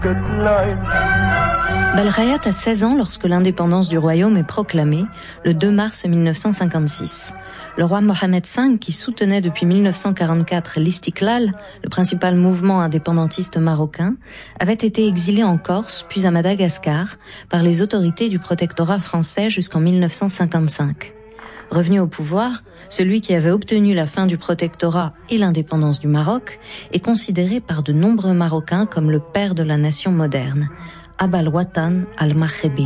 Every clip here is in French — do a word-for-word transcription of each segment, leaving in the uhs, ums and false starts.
Belkhayat a seize ans lorsque l'indépendance du royaume est proclamée, le deux mars mille neuf cent cinquante-six. Le roi Mohamed cinq, qui soutenait depuis mille neuf cent quarante-quatre l'Istiklal, le principal mouvement indépendantiste marocain, avait été exilé en Corse, puis à Madagascar, par les autorités du protectorat français jusqu'en mille neuf cent cinquante-cinq. Revenu au pouvoir, celui qui avait obtenu la fin du protectorat et l'indépendance du Maroc est considéré par de nombreux Marocains comme le père de la nation moderne, Abal Watan al-Maghrebi.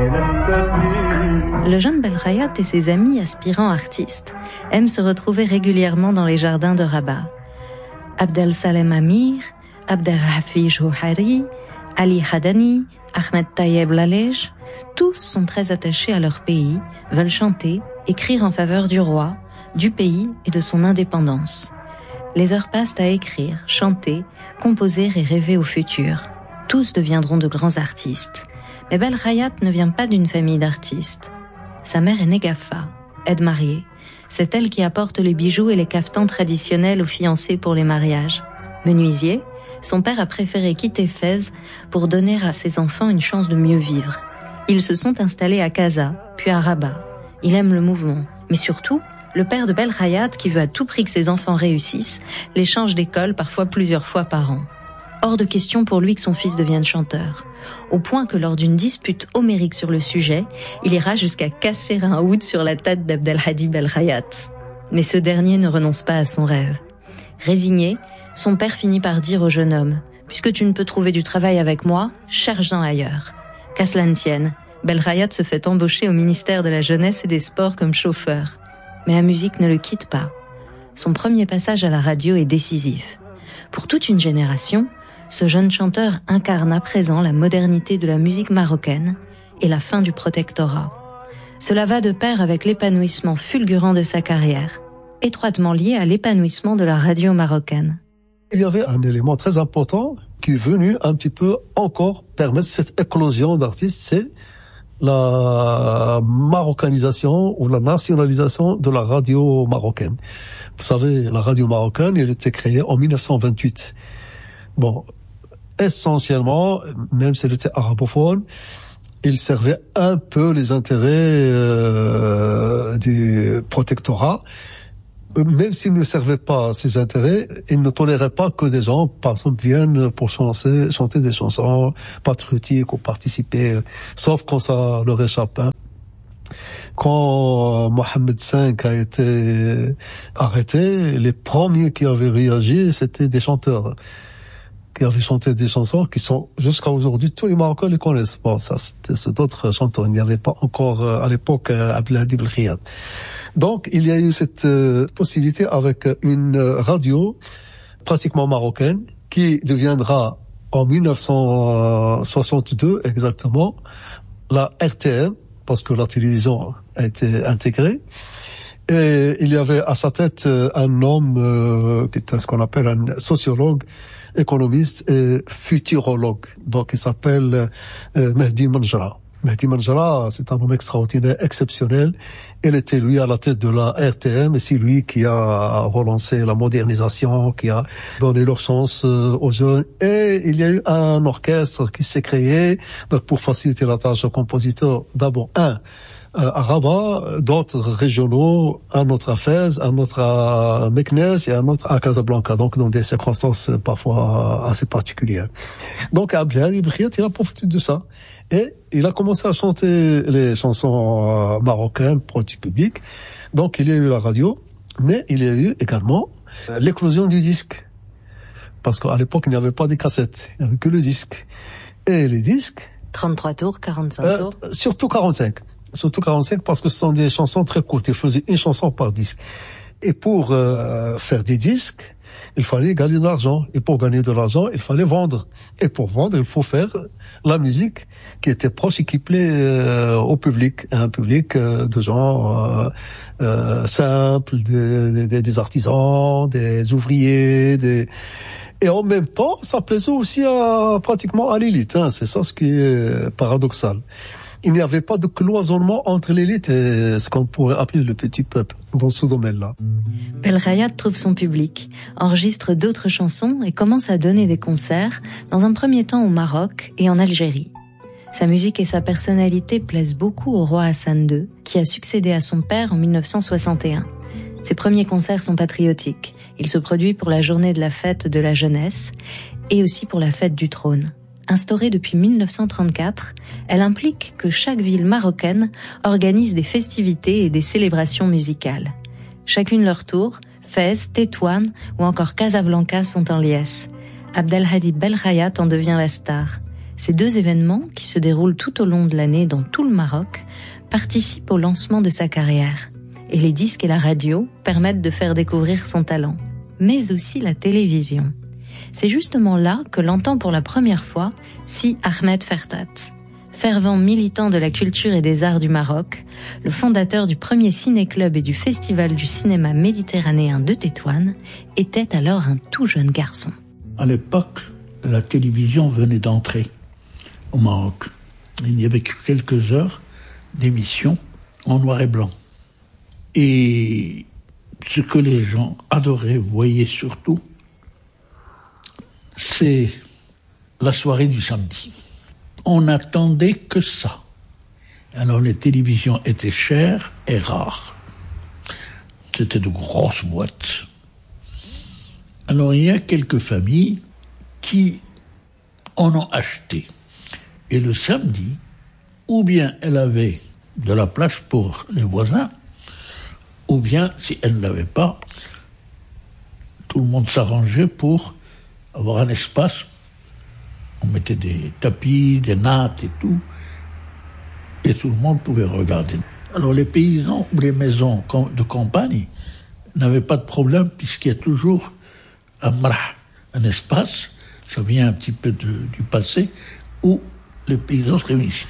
Le jeune Belkhayat et ses amis aspirants artistes aiment se retrouver régulièrement dans les jardins de Rabat. Abdel Salem Amir, Abdelhafiz Jouhari, Ali Hadani, Ahmed Tayeb Lalej, tous sont très attachés à leur pays, veulent chanter, écrire en faveur du roi, du pays et de son indépendance. Les heures passent à écrire, chanter, composer et rêver au futur. Tous deviendront de grands artistes. Mais Belkhayat ne vient pas d'une famille d'artistes. Sa mère est Negafa, aide mariée. C'est elle qui apporte les bijoux et les cafetans traditionnels aux fiancés pour les mariages. Menuisier, son père a préféré quitter Fès pour donner à ses enfants une chance de mieux vivre. Ils se sont installés à Casa, puis à Rabat. Il aime le mouvement, mais surtout, le père de Belkhayat, qui veut à tout prix que ses enfants réussissent, les change d'école parfois plusieurs fois par an. Hors de question pour lui que son fils devienne chanteur, au point que lors d'une dispute homérique sur le sujet, il ira jusqu'à casser un oud sur la tête d'Abdelhadi Belkhayat. Mais ce dernier ne renonce pas à son rêve. Résigné, son père finit par dire au jeune homme « Puisque tu ne peux trouver du travail avec moi, cherche-en ailleurs. » Qu'à cela ne tienne, Belkhayat se fait embaucher au ministère de la Jeunesse et des Sports comme chauffeur. Mais la musique ne le quitte pas. Son premier passage à la radio est décisif. Pour toute une génération, ce jeune chanteur incarne à présent la modernité de la musique marocaine et la fin du protectorat. Cela va de pair avec l'épanouissement fulgurant de sa carrière, étroitement lié à l'épanouissement de la radio marocaine. Il y avait un élément très important qui est venu un petit peu encore permettre cette éclosion d'artistes, c'est la marocanisation ou la nationalisation de la radio marocaine. Vous savez, la radio marocaine, elle a été créée en mille neuf cent vingt-huit. Bon, essentiellement, même si elle était arabophone, il servait un peu les intérêts euh, du protectorat. Même s'il ne servait pas ses intérêts, il ne tolérait pas que des gens, par exemple, viennent pour chanter, chanter des chansons patriotiques ou participer, sauf quand ça leur échappe. Hein. Quand Mohamed cinq a été arrêté, les premiers qui avaient réagi, c'était des chanteurs qui avaient chanté des chansons qui sont, jusqu'à aujourd'hui, tous les Marocains les connaissent. Bon, ça, c'est d'autres chanteurs. Il n'y avait pas encore, à l'époque, Abdelhadi Belkhayat. Donc, il y a eu cette euh, possibilité avec une radio pratiquement marocaine qui deviendra en mille neuf cent soixante-deux exactement la R T M, parce que la télévision a été intégrée. Et il y avait à sa tête un homme euh, qui était ce qu'on appelle un sociologue, économiste et futurologue. Donc, il s'appelle euh, Mehdi Manjra. Mehdi Manjra, c'est un homme extraordinaire, exceptionnel. Il était, lui, à la tête de la R T M, et c'est lui qui a relancé la modernisation, qui a donné leur chance aux jeunes. Et il y a eu un orchestre qui s'est créé, donc pour faciliter la tâche aux compositeurs. D'abord, un, à Rabat, d'autres régionaux, un autre à Fès, un autre à Meknès et un autre à Casablanca, donc dans des circonstances parfois assez particulières. Donc, Abdelhadi Belkhayat, il a profité de ça. Et il a commencé à chanter les chansons marocaines pour du public. Donc, il y a eu la radio, mais il y a eu également l'éclosion du disque. Parce qu'à l'époque, il n'y avait pas de cassettes, il n'y avait que le disque. Et les disques... trente-trois tours, quarante-cinq euh, tours Surtout quarante-cinq. Surtout quarante-cinq parce que ce sont des chansons très courtes. Il faisait une chanson par disque. Et pour euh, faire des disques, il fallait gagner de l'argent. Et pour gagner de l'argent, il fallait vendre. Et pour vendre, il faut faire la musique qui était proche et qui plaît euh, au public. Un public euh, de gens euh, euh, simples, des, des, des artisans, des ouvriers, des... Et en même temps, ça plaisait aussi à, pratiquement à l'élite. Hein. C'est ça ce qui est paradoxal. Il n'y avait pas de cloisonnement entre l'élite et ce qu'on pourrait appeler le petit peuple dans ce domaine-là. Belkhayat trouve son public, enregistre d'autres chansons et commence à donner des concerts, dans un premier temps au Maroc et en Algérie. Sa musique et sa personnalité plaisent beaucoup au roi Hassan deux, qui a succédé à son père en mille neuf cent soixante et un. Ses premiers concerts sont patriotiques. Il se produit pour la journée de la fête de la jeunesse et aussi pour la fête du trône. Instaurée depuis mille neuf cent trente-quatre, elle implique que chaque ville marocaine organise des festivités et des célébrations musicales. Chacune leur tour, Fès, Tétouan ou encore Casablanca sont en liesse. Abdelhadi Belkhayat en devient la star. Ces deux événements, qui se déroulent tout au long de l'année dans tout le Maroc, participent au lancement de sa carrière. Et les disques et la radio permettent de faire découvrir son talent. Mais aussi la télévision. C'est justement là que l'entend pour la première fois Si Ahmed Fertat. Fervent militant de la culture et des arts du Maroc, le fondateur du premier ciné-club et du festival du cinéma méditerranéen de Tétouan, était alors un tout jeune garçon. À l'époque, la télévision venait d'entrer au Maroc. Il n'y avait que quelques heures d'émissions en noir et blanc. Et ce que les gens adoraient, voyaient surtout, c'est la soirée du samedi. On n'attendait que ça. Alors les télévisions étaient chères et rares. C'était de grosses boîtes. Alors il y a quelques familles qui en ont acheté. Et le samedi, ou bien elle avait de la place pour les voisins, ou bien si elle ne l'avait pas, tout le monde s'arrangeait pour avoir un espace. On mettait des tapis, des nattes et tout, et tout le monde pouvait regarder. Alors les paysans ou les maisons de campagne n'avaient pas de problème puisqu'il y a toujours un marah, un espace, ça vient un petit peu de, du passé, où les paysans se réunissaient.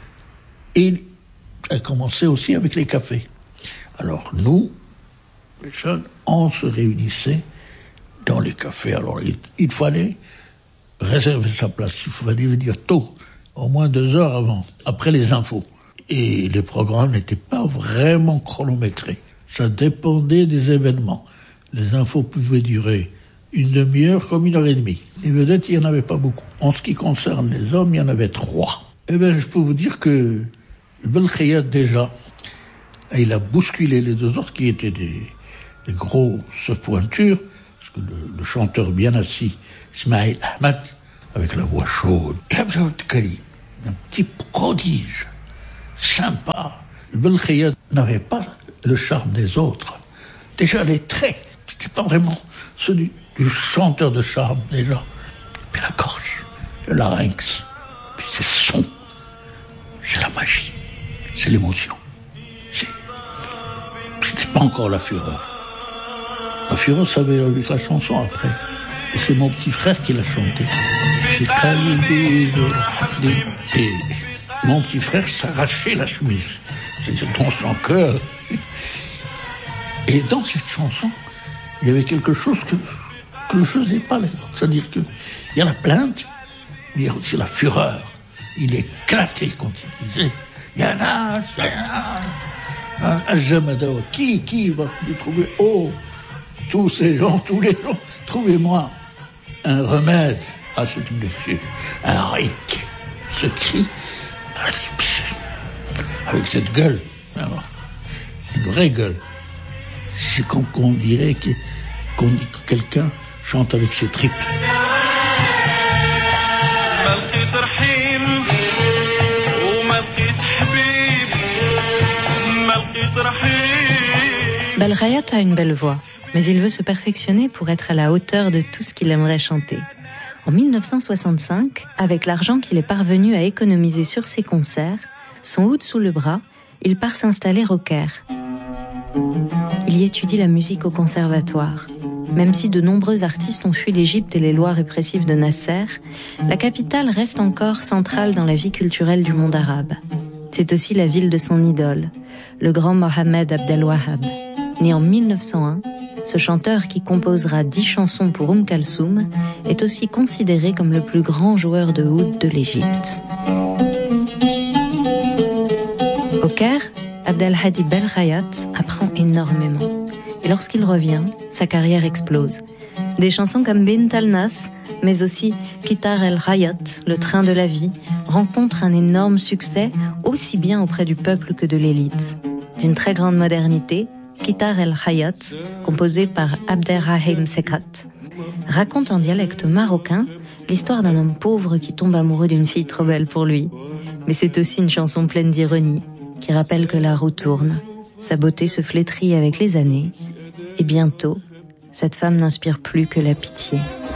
Et ça a commencé aussi avec les cafés. Alors nous, les jeunes, on se réunissait dans les cafés. Alors il, il fallait réserver sa place, il fallait venir tôt, au moins deux heures avant, après les infos. Et les programmes n'étaient pas vraiment chronométrés. Ça dépendait des événements. Les infos pouvaient durer une demi-heure comme une heure et demie. Les vedettes, il n'y en avait pas beaucoup. En ce qui concerne les hommes, il y en avait trois. Eh bien, je peux vous dire que Belkhayat, déjà, il a bousculé les deux autres qui étaient des, des grosses pointures, parce que le, le chanteur bien assis, Ismail Ahmed, avec la voix chaude, et Abdel Karim, un petit prodige, sympa. Belkhayat n'avait pas le charme des autres. Déjà, les traits, c'était pas vraiment ceux du, du chanteur de charme, déjà. Puis la gorge, le larynx, puis ces sons, c'est la magie, c'est l'émotion. C'est, c'était pas encore la fureur. La fureur, ça avait avec la chanson après. Et c'est mon petit frère qui l'a chanté. C'est Khalidi, et mon petit frère s'arrachait la chemise. C'était dans son cœur. Et dans cette chanson, il y avait quelque chose que, que ne faisaient pas les autres. C'est-à-dire qu'il y a la plainte, mais il y a aussi la fureur. Il éclatait quand il disait « Il y en a, il y en a, un Jamadao. Qui, qui va me trouver? Oh, tous ces gens, tous les gens, trouvez-moi un remède à cette blessure. » Un ric, ce cri, avec cette gueule, alors, une vraie gueule. C'est qu'on, qu'on dirait que, qu'on dit que quelqu'un chante avec ses tripes. Belkhayat a une belle voix, mais il veut se perfectionner pour être à la hauteur de tout ce qu'il aimerait chanter. En mille neuf cent soixante-cinq, avec l'argent qu'il est parvenu à économiser sur ses concerts, son oud sous le bras, il part s'installer au Caire. Il y étudie la musique au conservatoire. Même si de nombreux artistes ont fui l'Égypte et les lois répressives de Nasser, la capitale reste encore centrale dans la vie culturelle du monde arabe. C'est aussi la ville de son idole, le grand Mohamed Abdel Wahab. Né en mille neuf cent un, ce chanteur qui composera dix chansons pour Oum Kalsoum est aussi considéré comme le plus grand joueur de oud de l'Égypte. Caire, Abdelhadi Belkhayat apprend énormément. Et lorsqu'il revient, sa carrière explose. Des chansons comme Bint al-Nas, mais aussi Qitar el-Hayat, le train de la vie, rencontrent un énorme succès, aussi bien auprès du peuple que de l'élite. D'une très grande modernité, Qitar el-Hayat, composé par Abderrahim Sekat, raconte en dialecte marocain l'histoire d'un homme pauvre qui tombe amoureux d'une fille trop belle pour lui. Mais c'est aussi une chanson pleine d'ironie, qui rappelle que la roue tourne, sa beauté se flétrit avec les années, et bientôt, cette femme n'inspire plus que la pitié.